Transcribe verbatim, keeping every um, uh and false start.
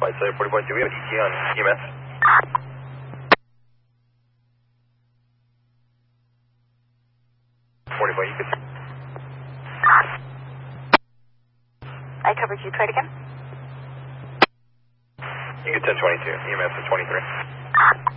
Flight Center forty point two, we have an E T on E M S. forty point, you could... I covered you. Try it again. You get ten twenty-two, E M S is twenty-three.